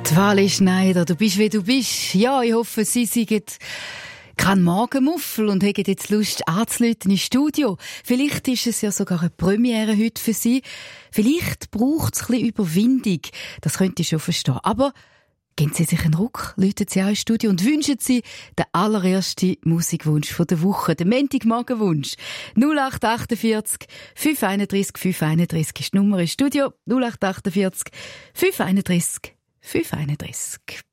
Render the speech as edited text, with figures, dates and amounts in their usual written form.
Wally Schneider, du bist wie du bist. Ja, ich hoffe, Sie sind kein Magenmuffel und haben jetzt Lust anzurufen ins Studio. Vielleicht ist es ja sogar eine Premiere heute für Sie. Vielleicht braucht es ein bisschen Überwindung. Das könnte ich schon verstehen. Aber geben Sie sich einen Ruck, rufen Sie auch ins Studio und wünschen Sie den allerersten Musikwunsch der Woche, den Montagmorgenwunsch. 0848 531 531 ist die Nummer ins Studio. 0848 531 531.